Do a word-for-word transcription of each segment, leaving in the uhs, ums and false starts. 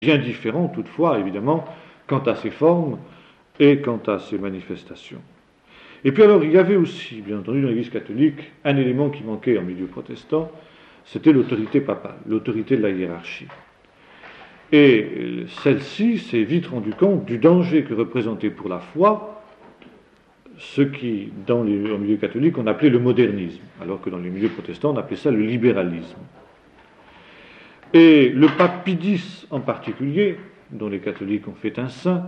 bien différent toutefois, évidemment, quant à ses formes et quant à ses manifestations. Et puis alors, il y avait aussi, bien entendu, dans l'Église catholique, un élément qui manquait en milieu protestant, c'était l'autorité papale, l'autorité de la hiérarchie. Et celle-ci s'est vite rendue compte du danger que représentait pour la foi ce qui, dans les, au milieu catholique, on appelait le modernisme, alors que dans les milieux protestants, on appelait ça le libéralisme. Et le pape Pie X en particulier, dont les catholiques ont fait un saint,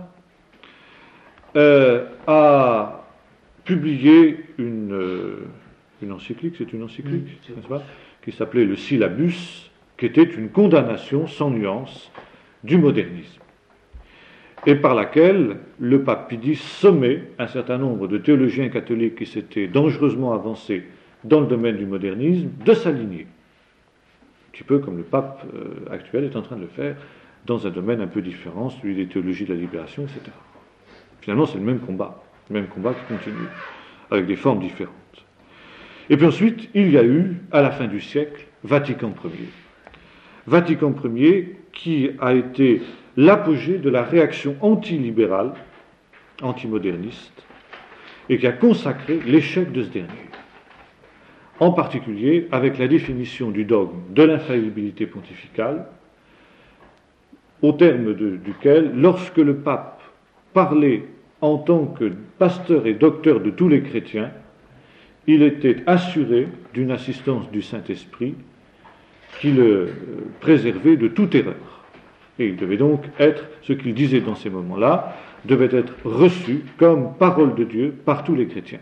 euh, a publié une, euh, une encyclique, c'est une encyclique, mmh, n'est-ce pas, qui s'appelait le Syllabus, qui était une condamnation sans nuance du modernisme, et par laquelle le pape Pie X sommait un certain nombre de théologiens catholiques qui s'étaient dangereusement avancés dans le domaine du modernisme de s'aligner. Un petit peu comme le pape euh, actuel est en train de le faire dans un domaine un peu différent, celui des théologies de la libération, et cetera. Finalement, c'est le même combat, le même combat qui continue, avec des formes différentes. Et puis ensuite, il y a eu, à la fin du siècle, Vatican Ier. Vatican Ier qui a été l'apogée de la réaction antilibérale, antimoderniste, et qui a consacré l'échec de ce dernier. En particulier avec la définition du dogme de l'infaillibilité pontificale, au terme de, duquel, lorsque le pape parlait en tant que pasteur et docteur de tous les chrétiens, il était assuré d'une assistance du Saint-Esprit qui le préservait de toute erreur. Et il devait donc être, ce qu'il disait dans ces moments-là, devait être reçu comme parole de Dieu par tous les chrétiens.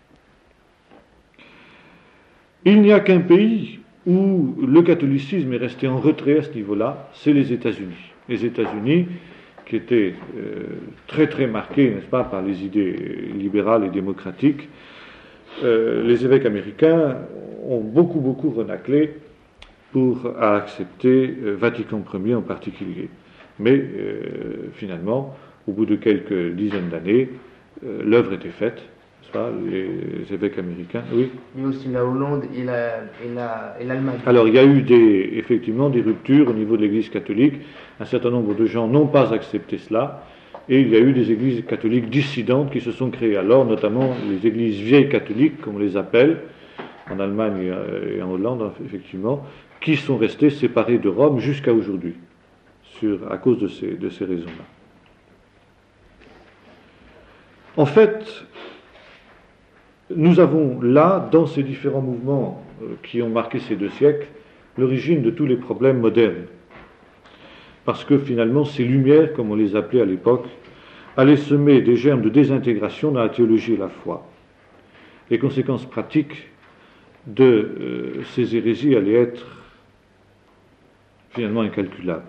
Il n'y a qu'un pays où le catholicisme est resté en retrait à ce niveau-là, c'est les États-Unis. Les États-Unis, qui étaient euh, très très marqués, n'est-ce pas, par les idées libérales et démocratiques, euh, les évêques américains ont beaucoup beaucoup renaclé pour accepter euh, Vatican Ier en particulier. Mais euh, finalement, au bout de quelques dizaines d'années, euh, l'œuvre était faite. Ça, les évêques américains, oui. Mais aussi la Hollande et, la, et, la, et l'Allemagne. Alors il y a eu des, effectivement des ruptures au niveau de l'Église catholique. Un certain nombre de gens n'ont pas accepté cela. Et il y a eu des églises catholiques dissidentes qui se sont créées alors, notamment les églises vieilles catholiques, comme on les appelle, en Allemagne et en Hollande, effectivement, qui sont restées séparées de Rome jusqu'à aujourd'hui, sur, à cause de ces, de ces raisons-là. En fait, nous avons là, dans ces différents mouvements euh, qui ont marqué ces deux siècles, l'origine de tous les problèmes modernes. Parce que finalement, ces lumières, comme on les appelait à l'époque, allaient semer des germes de désintégration dans la théologie et la foi. Les conséquences pratiques de euh, ces hérésies allaient être finalement incalculables.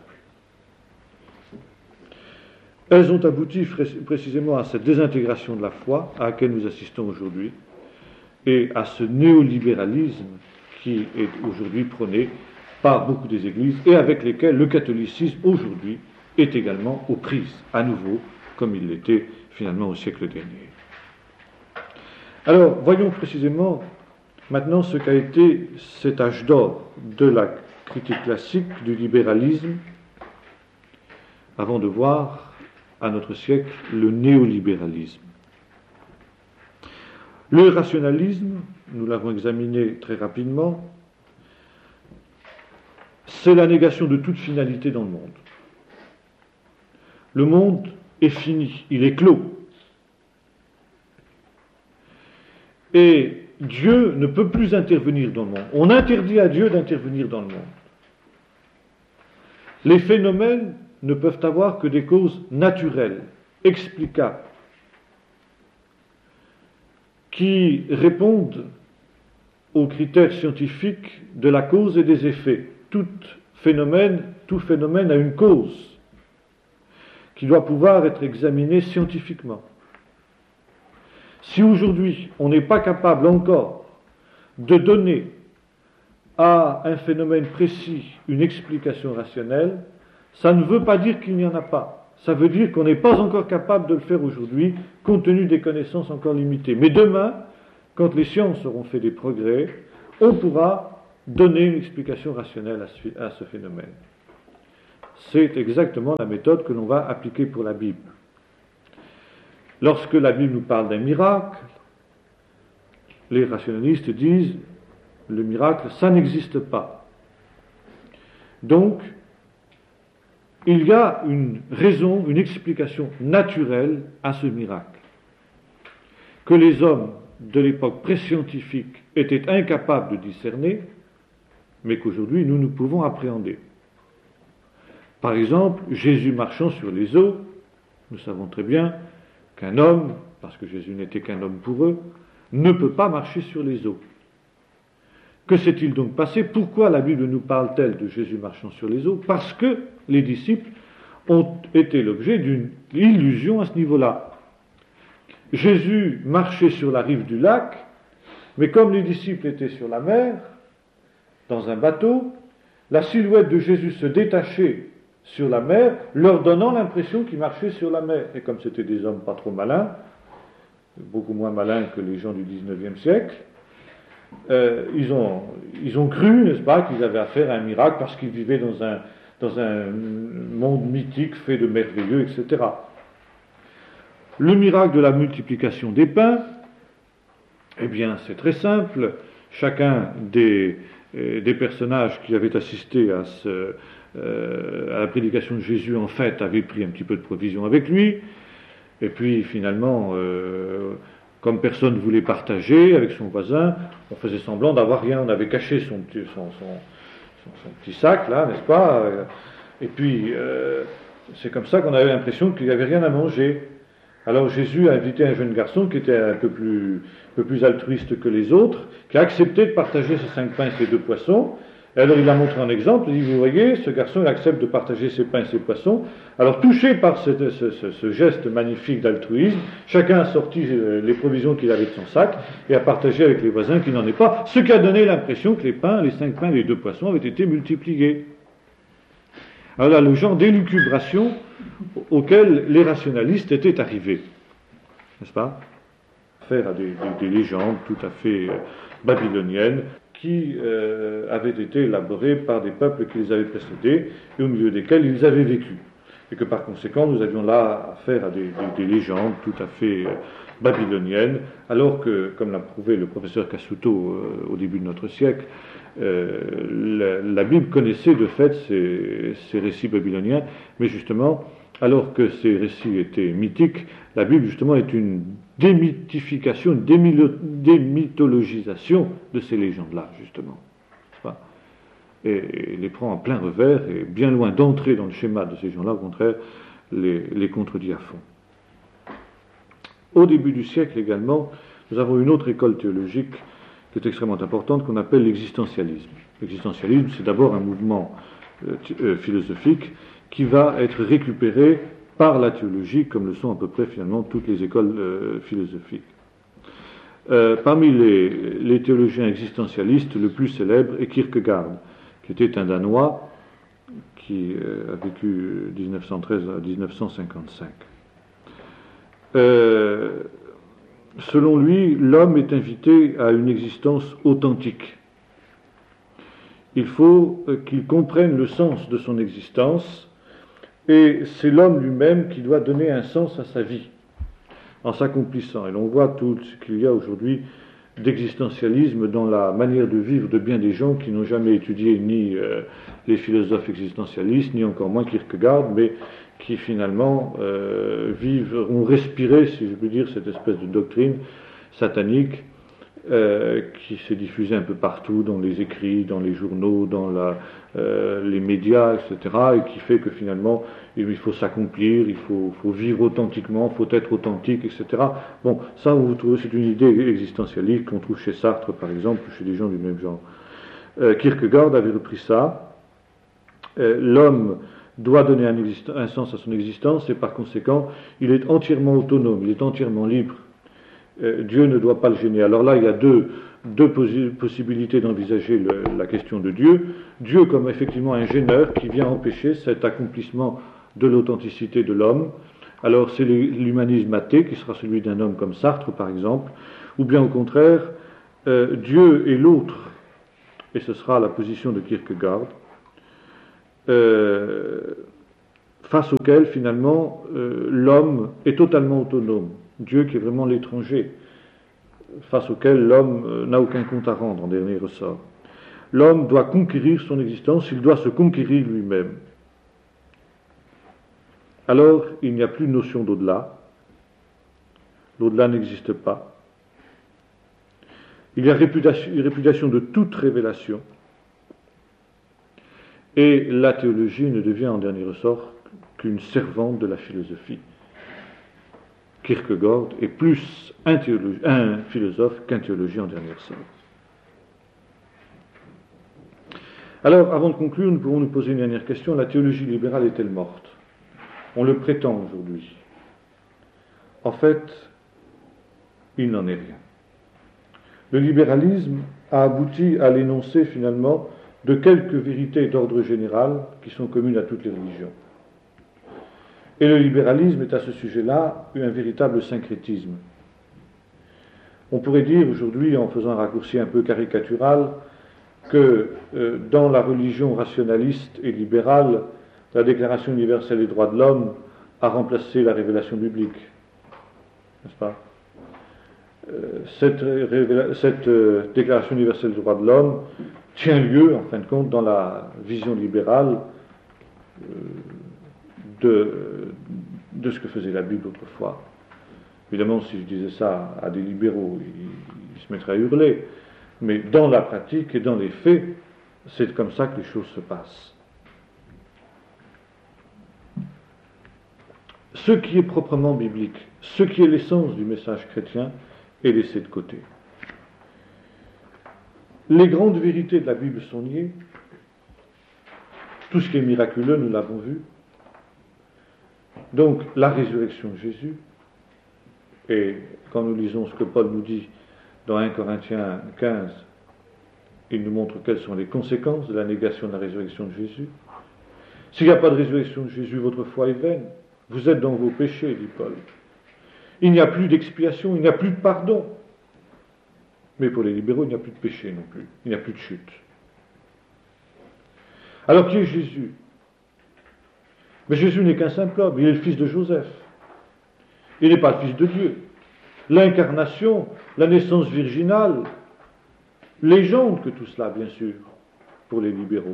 Elles ont abouti précisément à cette désintégration de la foi à laquelle nous assistons aujourd'hui, et à ce néolibéralisme qui est aujourd'hui prôné par beaucoup des églises et avec lesquelles le catholicisme aujourd'hui est également aux prises, à nouveau, comme il l'était finalement au siècle dernier. Alors, voyons précisément maintenant ce qu'a été cet âge d'or de la critique classique du libéralisme, avant de voir à notre siècle le néolibéralisme. Le rationalisme, nous l'avons examiné très rapidement, c'est la négation de toute finalité dans le monde. Le monde est fini, il est clos. Et Dieu ne peut plus intervenir dans le monde. On interdit à Dieu d'intervenir dans le monde. Les phénomènes ne peuvent avoir que des causes naturelles, explicables, qui répondent aux critères scientifiques de la cause et des effets. Tout phénomène, tout phénomène a une cause qui doit pouvoir être examinée scientifiquement. Si aujourd'hui on n'est pas capable encore de donner à un phénomène précis une explication rationnelle, ça ne veut pas dire qu'il n'y en a pas. Ça veut dire qu'on n'est pas encore capable de le faire aujourd'hui, compte tenu des connaissances encore limitées. Mais demain, quand les sciences auront fait des progrès, on pourra donner une explication rationnelle à ce, à ce phénomène. c'est exactement la méthode que l'on va appliquer pour la Bible. Lorsque la Bible nous parle d'un miracle, les rationalistes disent le miracle, ça n'existe pas. Donc, il y a une raison, une explication naturelle à ce miracle, que les hommes de l'époque pré-scientifique étaient incapables de discerner, mais qu'aujourd'hui nous nous pouvons appréhender. Par exemple, Jésus marchant sur les eaux, nous savons très bien qu'un homme, parce que Jésus n'était qu'un homme pour eux, ne peut pas marcher sur les eaux. Que s'est-il donc passé? Pourquoi la Bible nous parle-t-elle de Jésus marchant sur les eaux? Parce que les disciples ont été l'objet d'une illusion à ce niveau-là. Jésus marchait sur la rive du lac, mais comme les disciples étaient sur la mer, dans un bateau, la silhouette de Jésus se détachait sur la mer, leur donnant l'impression qu'il marchait sur la mer. Et comme c'était des hommes pas trop malins, beaucoup moins malins que les gens du dix-neuvième siècle, euh, ils, ont, ils ont cru, n'est-ce pas, qu'ils avaient affaire à un miracle parce qu'ils vivaient dans un, dans un monde mythique fait de merveilleux, et cetera. Le miracle de la multiplication des pains, eh bien, c'est très simple. Chacun des, euh, des personnages qui avaient assisté à, ce, euh, à la prédication de Jésus, en fait, avait pris un petit peu de provision avec lui. Et puis, finalement, euh, comme personne ne voulait partager avec son voisin, on faisait semblant d'avoir rien. On avait caché son, son, son, son, son petit sac, là, n'est-ce pas? Et puis, euh, c'est comme ça qu'on avait l'impression qu'il n'y avait rien à manger. Alors Jésus a invité un jeune garçon qui était un peu plus, un peu plus altruiste que les autres, qui a accepté de partager ses cinq pains et ses deux poissons. Et alors il a montré un exemple, il dit, vous voyez, ce garçon il accepte de partager ses pains et ses poissons. Alors touché par ce, ce, ce, ce geste magnifique d'altruisme, chacun a sorti les provisions qu'il avait de son sac et a partagé avec les voisins qui n'en aient pas, ce qui a donné l'impression que les pains, les cinq pains et les deux poissons avaient été multipliés. Alors là, le genre d'élucubration auquel les rationalistes étaient arrivés, n'est-ce pas? Faire à des, des, des légendes tout à fait euh, babyloniennes qui euh, avaient été élaborées par des peuples qui les avaient précédés et au milieu desquels ils avaient vécu. Et que par conséquent, nous avions là affaire à des, des, des légendes tout à fait euh, babyloniennes, alors que, comme l'a prouvé le professeur Cassuto euh, au début de notre siècle, Euh, la, la Bible connaissait de fait ces, ces récits babyloniens, mais justement, alors que ces récits étaient mythiques, la Bible justement est une démythification, une démilo, démythologisation de ces légendes-là, justement. Et, et les prend en plein revers, et bien loin d'entrer dans le schéma de ces gens-là, au contraire, les, les contredit à fond. Au début du siècle également, nous avons une autre école théologique qui est extrêmement importante, qu'on appelle l'existentialisme. L'existentialisme, c'est d'abord un mouvement euh, euh, philosophique qui va être récupéré par la théologie, comme le sont à peu près finalement toutes les écoles euh, philosophiques. Euh, parmi les, les théologiens existentialistes, le plus célèbre est Kierkegaard, qui était un Danois qui euh, a vécu dix-neuf cent treize à dix-neuf cent cinquante-cinq. Euh, Selon lui, l'homme est invité à une existence authentique. Il faut qu'il comprenne le sens de son existence, et c'est l'homme lui-même qui doit donner un sens à sa vie, en s'accomplissant. Et l'on voit tout ce qu'il y a aujourd'hui d'existentialisme dans la manière de vivre de bien des gens qui n'ont jamais étudié ni euh, les philosophes existentialistes, ni encore moins Kierkegaard, mais qui finalement euh, vivent, ont respiré, si je puis dire, cette espèce de doctrine satanique euh, qui s'est diffusée un peu partout, dans les écrits, dans les journaux, dans la, euh, les médias, et cetera, et qui fait que finalement, il faut s'accomplir, il faut, faut vivre authentiquement, il faut être authentique, et cetera. Bon, ça, vous trouvez, c'est une idée existentialiste qu'on trouve chez Sartre, par exemple, chez des gens du même genre. Euh, Kierkegaard avait repris ça. Euh, l'homme doit donner un, exist- un sens à son existence, et par conséquent, il est entièrement autonome, il est entièrement libre. Euh, Dieu ne doit pas le gêner. Alors là, il y a deux, deux posi- possibilités d'envisager le, la question de Dieu. Dieu comme effectivement un gêneur qui vient empêcher cet accomplissement de l'authenticité de l'homme. Alors c'est l'humanisme athée, qui sera celui d'un homme comme Sartre, par exemple, ou bien au contraire, euh, Dieu est l'autre, et ce sera la position de Kierkegaard. Euh, face auquel finalement euh, l'homme est totalement autonome, Dieu qui est vraiment l'étranger, face auquel l'homme euh, n'a aucun compte à rendre en dernier ressort. L'homme doit conquérir son existence, il doit se conquérir lui-même. Alors il n'y a plus de notion d'au-delà, l'au-delà n'existe pas. Il y a répudiation, répudiation de toute révélation, et la théologie ne devient en dernier ressort qu'une servante de la philosophie. Kierkegaard est plus un, théologie, un philosophe qu'un théologien en dernier ressort. Alors, avant de conclure, nous pouvons nous poser une dernière question. La théologie libérale est-elle morte? On le prétend aujourd'hui. En fait, il n'en est rien. Le libéralisme a abouti à l'énoncé finalement de quelques vérités d'ordre général qui sont communes à toutes les religions. Et le libéralisme est à ce sujet-là un véritable syncrétisme. On pourrait dire aujourd'hui, en faisant un raccourci un peu caricatural, que euh, dans la religion rationaliste et libérale, la Déclaration universelle des droits de l'homme a remplacé la révélation biblique. N'est-ce pas ? euh, Cette, révéla- cette euh, Déclaration universelle des droits de l'homme tient lieu, en fin de compte, dans la vision libérale euh, de, de ce que faisait la Bible autrefois. Évidemment, si je disais ça à des libéraux, ils, ils se mettraient à hurler. Mais dans la pratique et dans les faits, c'est comme ça que les choses se passent. Ce qui est proprement biblique, ce qui est l'essence du message chrétien, est laissé de côté. Les grandes vérités de la Bible sont niées. Tout ce qui est miraculeux, nous l'avons vu. Donc, la résurrection de Jésus, et quand nous lisons ce que Paul nous dit dans un Corinthiens quinze, il nous montre quelles sont les conséquences de la négation de la résurrection de Jésus. S'il n'y a pas de résurrection de Jésus, votre foi est vaine. Vous êtes dans vos péchés, dit Paul. Il n'y a plus d'expiation, il n'y a plus de pardon. Mais pour les libéraux, il n'y a plus de péché non plus. Il n'y a plus de chute. Alors qui est Jésus? Mais Jésus n'est qu'un simple homme, il est le fils de Joseph. Il n'est pas le fils de Dieu. L'incarnation, la naissance virginale, légende que tout cela, bien sûr, pour les libéraux.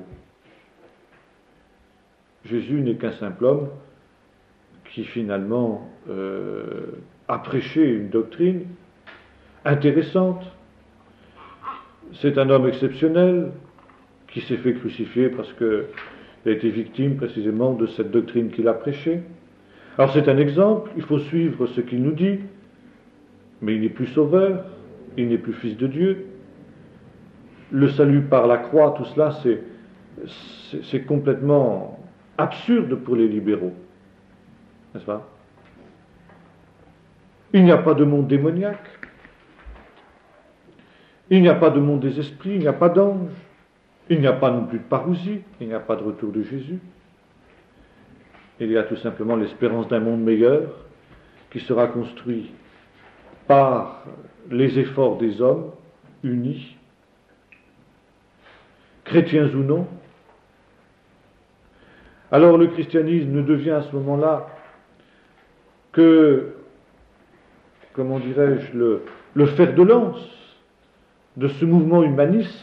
Jésus n'est qu'un simple homme qui finalement euh, a prêché une doctrine intéressante. C'est un homme exceptionnel qui s'est fait crucifier parce qu'il a été victime précisément de cette doctrine qu'il a prêchée. Alors c'est un exemple, il faut suivre ce qu'il nous dit, mais il n'est plus sauveur, il n'est plus fils de Dieu. Le salut par la croix, tout cela, c'est, c'est, c'est complètement absurde pour les libéraux. N'est-ce pas? Il n'y a pas de monde démoniaque. Il n'y a pas de monde des esprits, il n'y a pas d'anges. Il n'y a pas non plus de parousie, il n'y a pas de retour de Jésus. Il y a tout simplement l'espérance d'un monde meilleur qui sera construit par les efforts des hommes unis, chrétiens ou non. Alors le christianisme ne devient à ce moment-là que, comment dirais-je, le, le fer de lance de ce mouvement humaniste.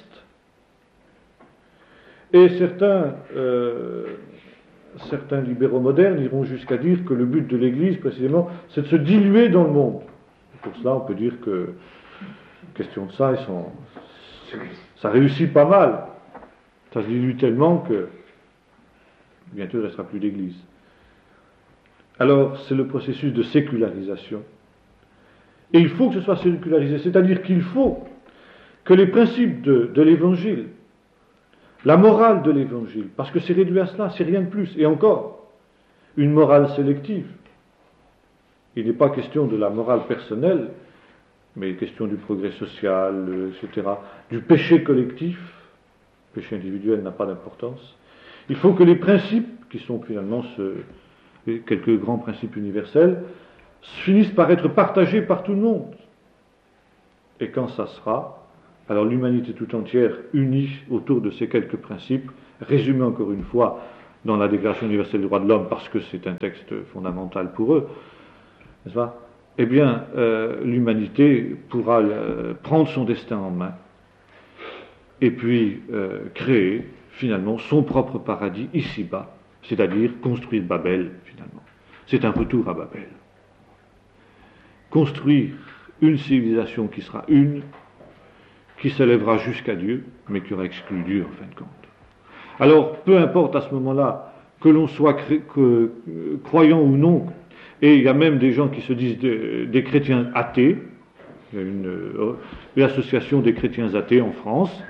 Et certains, euh, certains libéraux modernes iront jusqu'à dire que le but de l'Église, précisément, c'est de se diluer dans le monde. Pour cela, on peut dire que, question de ça, ils sont, ça réussit pas mal. Ça se dilue tellement que bientôt il ne restera plus d'Église. Alors, c'est le processus de sécularisation. Et il faut que ce soit sécularisé, c'est-à-dire qu'il faut que les principes de, de l'Évangile, la morale de l'Évangile, parce que c'est réduit à cela, c'est rien de plus. Et encore, une morale sélective. Il n'est pas question de la morale personnelle, mais question du progrès social, et cetera, du péché collectif. Le péché individuel n'a pas d'importance. Il faut que les principes, qui sont finalement ce, quelques grands principes universels, finissent par être partagés par tout le monde. Et quand ça sera, alors l'humanité tout entière unie autour de ces quelques principes, résumés encore une fois dans la Déclaration universelle des droits de l'homme parce que c'est un texte fondamental pour eux, n'est-ce pas? Eh bien, euh, l'humanité pourra euh, prendre son destin en main et puis euh, créer finalement son propre paradis ici-bas, c'est-à-dire construire Babel finalement. C'est un retour à Babel. Construire une civilisation qui sera une, qui s'élèvera jusqu'à Dieu, mais qui aura exclu Dieu en fin de compte. Alors, peu importe à ce moment-là que l'on soit cré- que, euh, croyant ou non, et il y a même des gens qui se disent des, des chrétiens athées, il y a une, euh, une association des chrétiens athées en France.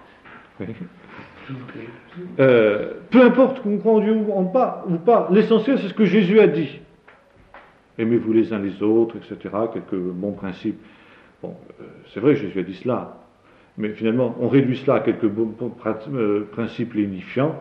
Euh, peu importe qu'on croit en Dieu ou en pas, ou pas, l'essentiel c'est ce que Jésus a dit. Aimez-vous les uns les autres, et cetera, quelques bons principes. Bon, euh, c'est vrai, Jésus a dit cela, mais finalement, on réduit cela à quelques bons euh, principes lénifiants,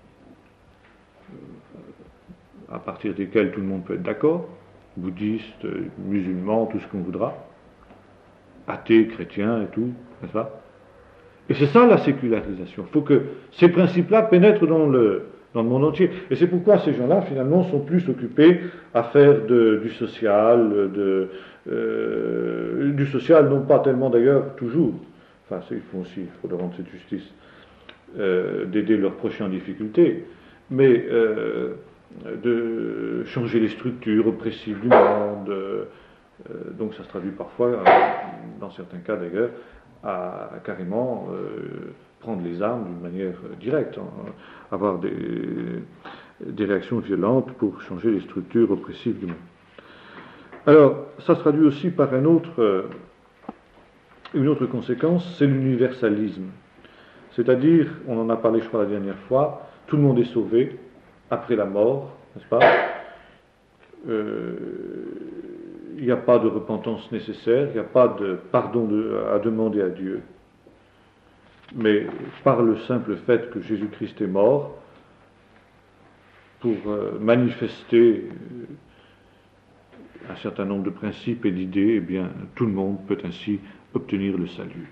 euh, à partir desquels tout le monde peut être d'accord, bouddhistes, euh, musulmans, tout ce qu'on voudra, athées, chrétiens et tout, n'est-ce pas? Et c'est ça la sécularisation. Il faut que ces principes-là pénètrent dans le, dans le monde entier. Et c'est pourquoi ces gens-là, finalement, sont plus occupés à faire de, du social, de, euh, du social, non pas tellement d'ailleurs, toujours, enfin, il faut aussi, il faut leur rendre cette justice, euh, d'aider leurs prochains en difficulté, mais euh, de changer les structures oppressives du monde. Euh, donc ça se traduit parfois, dans certains cas d'ailleurs, à, à carrément euh, prendre les armes d'une manière directe, hein, avoir des, des réactions violentes pour changer les structures oppressives du monde. Alors, ça se traduit aussi par un autre, euh, une autre conséquence, c'est l'universalisme. C'est-à-dire, on en a parlé je crois la dernière fois, tout le monde est sauvé après la mort, n'est-ce pas? euh, Il n'y a pas de repentance nécessaire, il n'y a pas de pardon de, à demander à Dieu. Mais par le simple fait que Jésus-Christ est mort, pour euh, manifester un certain nombre de principes et d'idées, eh bien, tout le monde peut ainsi obtenir le salut.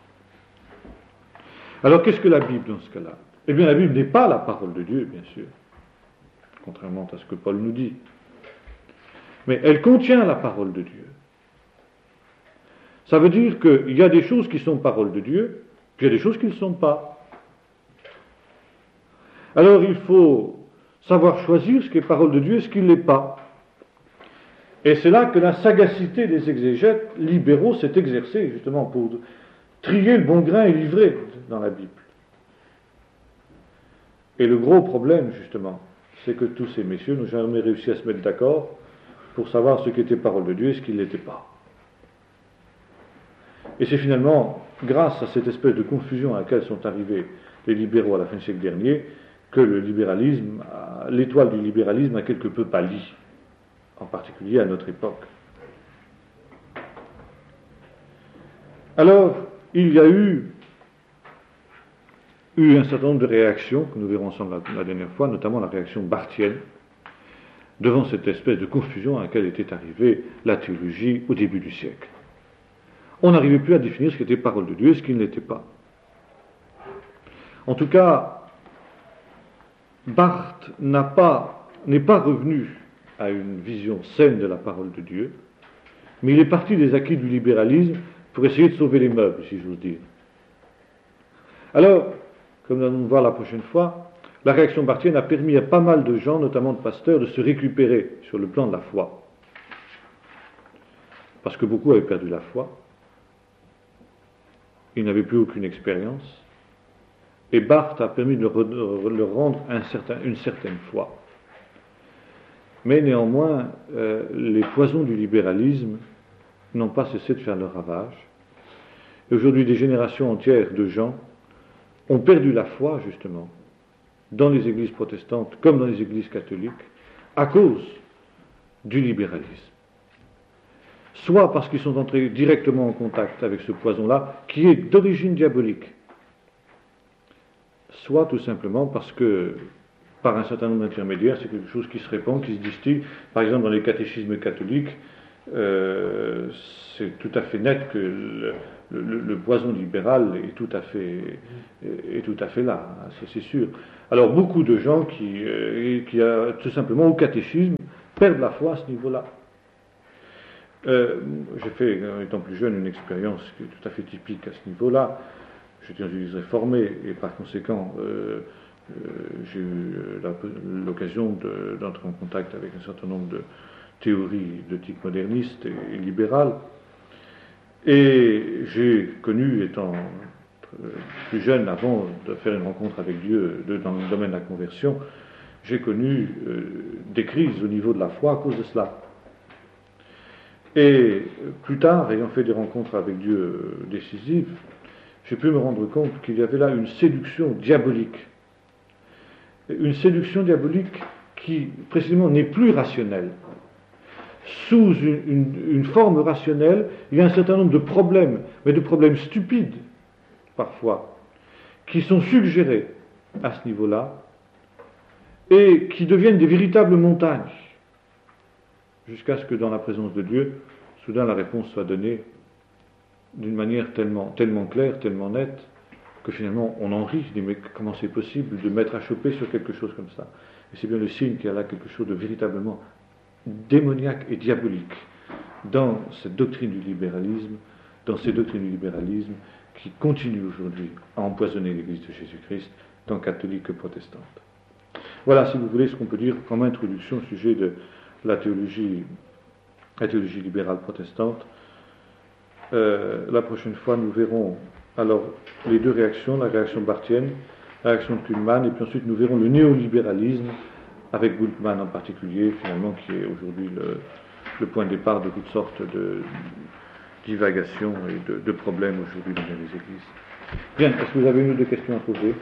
Alors, qu'est-ce que la Bible dans ce cas-là? Eh bien, la Bible n'est pas la parole de Dieu, bien sûr, contrairement à ce que Paul nous dit. Mais elle contient la parole de Dieu. Ça veut dire qu'il y a des choses qui sont parole de Dieu, puis il y a des choses qui ne le sont pas. Alors, il faut savoir choisir ce qui est parole de Dieu et ce qui ne l'est pas. Et c'est là que la sagacité des exégètes libéraux s'est exercée, justement, pour trier le bon grain et livrer dans la Bible. Et le gros problème, justement, c'est que tous ces messieurs n'ont jamais réussi à se mettre d'accord pour savoir ce qui était parole de Dieu et ce qui ne l'était pas. Et c'est finalement grâce à cette espèce de confusion à laquelle sont arrivés les libéraux à la fin du siècle dernier que le libéralisme, l'étoile du libéralisme a quelque peu pâli, en particulier à notre époque. Alors, il y a eu, eu un certain nombre de réactions, que nous verrons ensemble la, la dernière fois, notamment la réaction barthienne, devant cette espèce de confusion à laquelle était arrivée la théologie au début du siècle. On n'arrivait plus à définir ce qui était parole de Dieu et ce qui ne l'était pas. En tout cas, Barth n'a pas, n'est pas revenu à une vision saine de la parole de Dieu, mais il est parti des acquis du libéralisme pour essayer de sauver les meubles, si j'ose dire. Alors, comme nous allons le voir la prochaine fois, la réaction barthienne a permis à pas mal de gens, notamment de pasteurs, de se récupérer sur le plan de la foi. Parce que beaucoup avaient perdu la foi, ils n'avaient plus aucune expérience, et Barth a permis de leur rendre un certain, une certaine foi. Mais néanmoins, euh, les poisons du libéralisme n'ont pas cessé de faire leur ravage. Et aujourd'hui, des générations entières de gens ont perdu la foi, justement, dans les églises protestantes comme dans les églises catholiques, à cause du libéralisme. Soit parce qu'ils sont entrés directement en contact avec ce poison-là, qui est d'origine diabolique, soit tout simplement parce que, par un certain nombre d'intermédiaires, c'est quelque chose qui se répand, qui se distille. Par exemple, dans les catéchismes catholiques, euh, c'est tout à fait net que le, le, le poison libéral est tout à fait, est tout à fait là, hein, ça c'est sûr. Alors beaucoup de gens qui, euh, qui euh, tout simplement au catéchisme, perdent la foi à ce niveau-là. Euh, j'ai fait, étant plus jeune, une expérience qui est tout à fait typique à ce niveau-là. J'étais dans une église réformée et par conséquent, euh, euh, j'ai eu la, l'occasion de, d'entrer en contact avec un certain nombre de théories de type moderniste et, et libéral. Et j'ai connu, étant plus jeune, avant de faire une rencontre avec Dieu de, dans le domaine de la conversion, j'ai connu euh, des crises au niveau de la foi à cause de cela. Et plus tard, ayant fait des rencontres avec Dieu euh, décisives, j'ai pu me rendre compte qu'il y avait là une séduction diabolique. Une séduction diabolique qui, précisément, n'est plus rationnelle. Sous une, une, une forme rationnelle, il y a un certain nombre de problèmes, mais de problèmes stupides, parfois, qui sont suggérés à ce niveau-là, et qui deviennent des véritables montagnes, jusqu'à ce que dans la présence de Dieu, soudain la réponse soit donnée d'une manière tellement, tellement claire, tellement nette, que finalement on en rit. Je dis, mais comment c'est possible de mettre à choper sur quelque chose comme ça? Et c'est bien le signe qu'il y a là quelque chose de véritablement démoniaque et diabolique dans cette doctrine du libéralisme, dans ces doctrines du libéralisme qui continuent aujourd'hui à empoisonner l'Église de Jésus-Christ, tant catholique que protestante. Voilà, si vous voulez, ce qu'on peut dire comme introduction au sujet de la théologie, la théologie libérale protestante. Euh, la prochaine fois, nous verrons alors les deux réactions, la réaction barthienne, la réaction de Kuhlmann, et puis ensuite nous verrons le néolibéralisme, avec Bultmann en particulier, finalement, qui est aujourd'hui le, le point de départ de toutes sortes de divagations et de, de problèmes aujourd'hui dans les églises. Bien, est-ce que vous avez une ou deux questions à poser ?